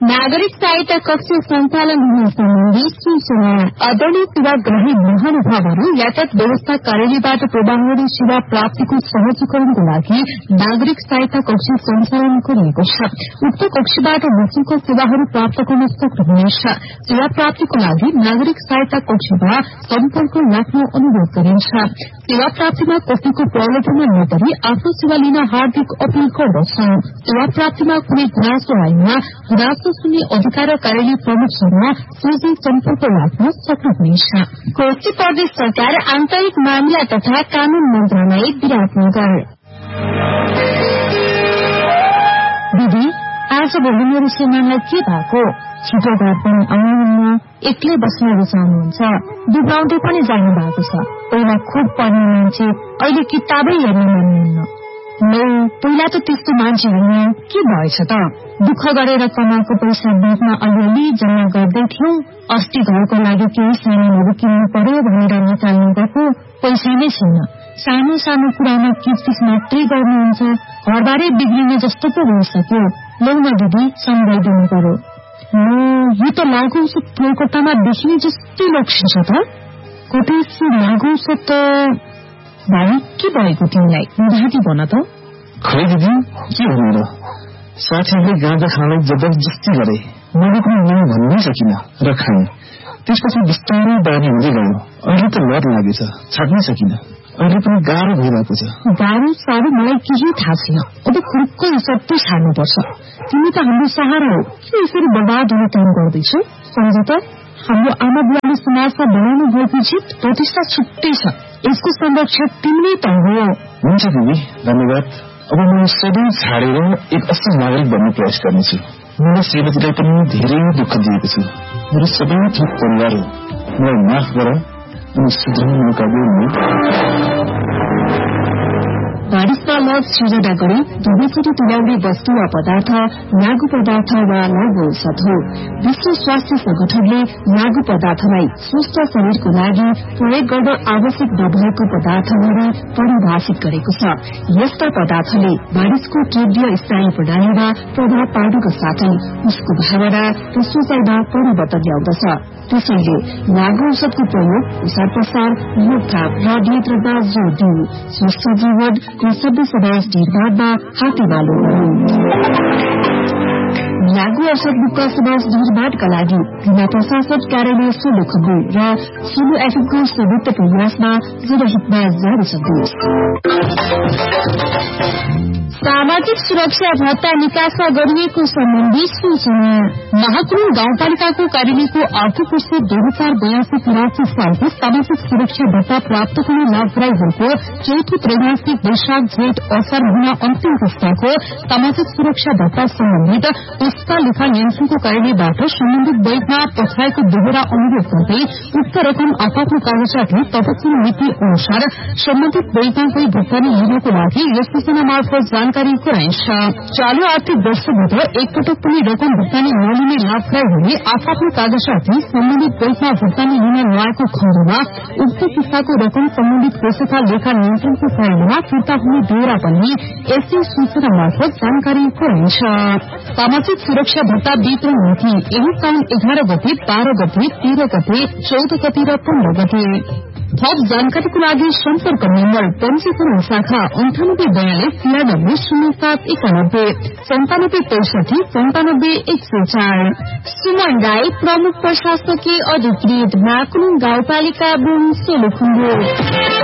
नागरिक सहायता कक्ष सञ्चालन हुने सम्बन्धी सूचना। आदरणीय सेवाग्राही महानुभावहरू, यातायात व्यवस्था कार्यालयबाट प्रवाहहरू सेवा प्राप्तिको सहजीकरणको लागि नागरिक सहायता कक्ष सञ्चालन गरिएको छ। उक्त कक्षबाट निःशुल्क सेवाहरू प्राप्त गर्न सक्नुहुनेछ। सेवा प्राप्तिको लागि नागरिक सहायता कक्षमा सम्पर्क राख्न अनुरोध गरिन्छ। सेवा प्राप्तिमा कसैको प्रलोभनमा नपरी आफ्नो सेवा लिन हार्दिक अपील गर्दछौ। सेवा प्राप्तिमा कुनै गुनासो आएमा गुनासो सुन्ने अधिकार कार्यालय प्रमुखसँग सोझै सम्पर्क राख्न सक्नुहुनेछ। कोशी प्रदेश सरकार आन्तरिक मामिला तथा कानून मन्त्रालय विराटनगर। दिदी, आज भोलि मेरो श्रीमानलाई के भएको? छिटो घर पनि आउनुहुन्न, एक्लै बस्न रुचाउनुहुन्छ, दुब्राउँदै पनि जानु भएको छ। पहिला खुब पढ्ने मान्छे, अहिले किताबै हेर्न मान्नुहुन्न। पहिला त त्यस्तो मान्छे होइन, के भएछ त? दुःख गरेर कमाएको पैसा ब्याङ्कमा अलिअलि जम्मा गर्दै थियौ। अस्ति घरको लागि केही सामानहरू किन्नु पर्यो भनेर निकाल्नु गएको पैसा नै छैन। सानो सानो कुरामा किचकिच मात्रै गर्नुहुन्छ। घरबारै बिग्रिने जस्तो पो भइसक्यो। लौ न दिदी, सम्झाइदिनु पर्यो। यो त लागु औषध कोलकातामा देखिने जस्तै लक्षण छ त। कोटेश्वर लागु औषध त भाइ, के भएको तिमीलाई? दादी भन त। खै दिदी, के भन्नु र? साथीहरूले गाँजा खानलाई जबरजस्ती गरे। मैले पनि नै भन्नै सकिन र खाएँ। त्यसपछि बिस्तारै बानी हुँदै गयो। अहिले त लत लागेछ, छाड्नै सकिन। अहिले पनि गाह्रो भइरहेको छ। गाह्रो साह्रो मलाई केही थाहा छैन। अब खुर्को सबै छाड्नुपर्छ। तिमी त हाम्रो सहारा हो, के यसरी बर्बाद हुने काम गर्दैछौ? सम्झ त, हाम्रो आमा बुवाले समाजमा बनाउनु भएको जित प्रतिष्ठा छुट्टै छ। यसको संरक्षक तिमी त हो। हुन्छ दिदी, धन्यवाद। अब म सबै छाडेर एक असल नागरिक बन्ने प्रयास गर्नेछु। मलाई श्रीमतीलाई पनि धेरै दुःख दिएको छु। मेरो सबै थोक परिवार हो। मलाई माफ गर, अनि सुध्रने मौका दिनु। बारिशमा लज सिर्जना गरी दुवैचोटि तुल्याउने वस्तु वा पदार्थ लागू पदार्थ वा लागू औषध हो। विश्व स्वास्थ्य संगठनले लागू पदार्थलाई स्वस्थ शरीरको लागि प्रयोग गर्न आवश्यक नभएको पदार्थ गरी परिभाषित गरेको छ। यस्ता पदार्थले मानिसको केन्द्रीय स्नायु प्रणालीमा प्रभाव पार्नुका साथै उसको भावना र सोचाइमा परिवर्तन ल्याउँदछ। त्यसैले लागू औषधको प्रयोग, प्रसार प्रसार, रोकथाम र नियन्त्रणमा जोड़ दिनु स्वस्थ जीवन र सभ्य समाज निर्माणमा हातेमालो गर्नु। लागू औषध मुक्त समाज निर्माणका लागि जिल्ला प्रशासन कार्यालय सोलुखुम्बु र सोलु एफएमको संयुक्त प्रयासमा जनहितमा जारी सन्देश। सामाजिक सुरक्षा भत्ता निकासा गरिएको सम्बन्धी सूचना। महाकुम गाउँपालिकाको कार्यालयको आर्थिक वर्ष 2082-83 सालको सामाजिक सुरक्षा भत्ता प्राप्त गर्ने लाभग्राहीहरूको चौथो त्रैमासिक वैशाख जेठ असार महिना अन्तिम पुस्ताको सामाजिक सुरक्षा भत्ता सम्बन्धित पुस्ता लेखा नियन्त्रणको कार्यालयबाट सम्बन्धित बैंकमा पठाएको दोहोरा अनुरोध गर्दै उक्त रकम आफ्नो कागजातले तत्काल नीति अनुसार सम्बन्धित बैंकमा गई भुक्तानी लिनको लागि यस सूचना मार्फत जानकारी गराइन्छ। चालू आर्थिक वर्षभित्र एकपटक पनि रकम भुक्तानी नलिने लाभग्राहीहरूले आफ्नो कागजातले सम्बन्धित बैंकमा भुक्तानी लिन नआएको खण्डमा उक्त किस्ताको रकम सम्बन्धित कोषका लेखा नियन्त्रणको कार्यालयमा फिर्ता हुने बेहोरा पनि यसै सूचना मार्फत जानकारी गराइन्छ। सामाजिक सुरक्षा भत्ता वितरण नीति यही साउन 11 गते, 12 गते, 13 गते, 14 गते र 15 गते। थप जानकारीको लागि सम्पर्क नम्बर पञ्जीकरण शाखा 9842 97 104 सुमन राई, प्रमुख प्रशासकीय अधिकृत, माकुलुङ गाउँपालिका, सोलुखुम्बु।